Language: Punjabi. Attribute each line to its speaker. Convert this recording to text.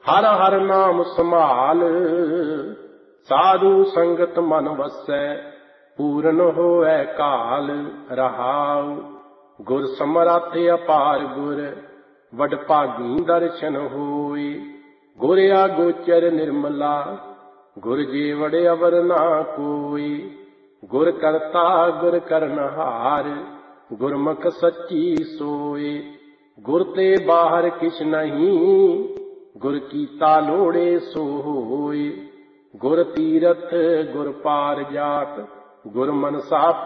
Speaker 1: ਹਰ ਹਰ ਨਾਮ ਸੰਭਾਲ, ਸਾਧੂ ਸੰਗਤ ਮਨ ਵਸੈ, ਪੂਰਨ ਹੋਐ ਕਾਲ। ਰਹਾਉ ਗੁਰ ਸਮਰੱਥ ਅਪਾਰ ਗੁਰ, ਵਡ ਭਾਗੀ ਦਰਸ਼ਨ ਹੋਏ। ਗੁਰ ਆਗੋਚਰ ਨਿਰਮਲਾ, ਗੁਰ ਜੀਵੜ ਅਵਰ ਨਾ ਕੋਈ। ਗੁਰ ਕਰਤਾ ਗੁਰ ਕਰਨਹਾਰ, ਗੁਰਮੁਖ ਸੱਚੀ ਸੋਏ। ਗੁਰ ਤੇ ਬਾਹਰ ਕਿਛ ਨਹੀਂ, ਗੁਰ ਕੀਤਾ ਲੋੜੇ ਸੋ ਹੋਏ। ਗੁਰ ਤੀਰਥ ਗੁਰ ਪਾਰ ਜਾਤ, ਗੁਰ ਮਨਸਾ